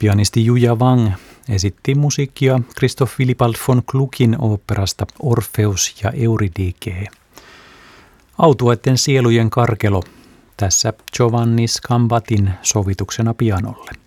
Pianisti Juja Wang esitti musiikkia Christoph Willibald von Gluckin oopperasta Orfeus ja Eurydike. Autuaiden sielujen karkelo tässä Giovanni Scambatin sovituksena pianolle.